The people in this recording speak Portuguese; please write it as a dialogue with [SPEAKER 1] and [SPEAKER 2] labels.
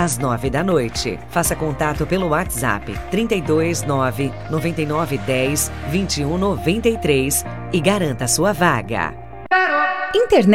[SPEAKER 1] às 9 da noite. Faça contato pelo WhatsApp 329 9910 2193 e garanta sua vaga.
[SPEAKER 2] Internet